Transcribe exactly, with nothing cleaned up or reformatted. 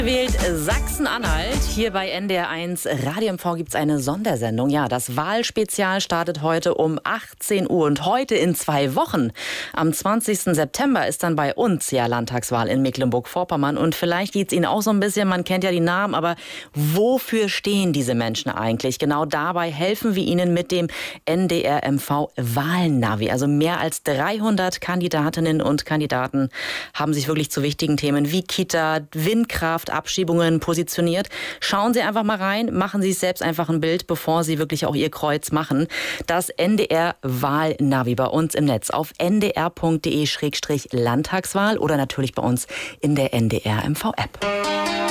Wählt Sachsen-Anhalt. Hier bei N D R eins Radio M V gibt es eine Sondersendung. Ja, das Wahlspezial startet heute um achtzehn Uhr. Und heute in zwei Wochen, am zwanzigsten September, ist dann bei uns ja Landtagswahl in Mecklenburg-Vorpommern. Und vielleicht geht es Ihnen auch so ein bisschen, man kennt ja die Namen, aber wofür stehen diese Menschen eigentlich? Genau dabei helfen wir Ihnen mit dem N D R M V Wahlnavi. Also mehr als dreihundert Kandidatinnen und Kandidaten haben sich wirklich zu wichtigen Themen wie Kita, Windkraft, Abschiebungen positioniert. Schauen Sie einfach mal rein, machen Sie sich selbst einfach ein Bild, bevor Sie wirklich auch Ihr Kreuz machen. Das N D R Wahlnavi bei uns im Netz auf n d r punkt d e Schrägstrich Landtagswahl oder natürlich bei uns in der N D R M V App.